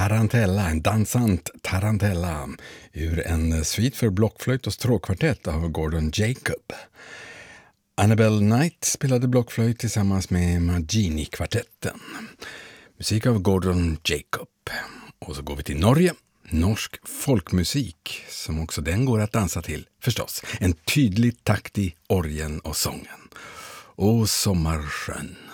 Tarantella, en dansant tarantella ur en svit för blockflöjt och stråkkvartett av Gordon Jacob. Annabelle Knight spelade blockflöjt tillsammans med Magini-kvartetten. Musik av Gordon Jacob. Och så går vi till Norge. Norsk folkmusik som också den går att dansa till, förstås. En tydlig takt i orgen och sången. Och Sommarsjön.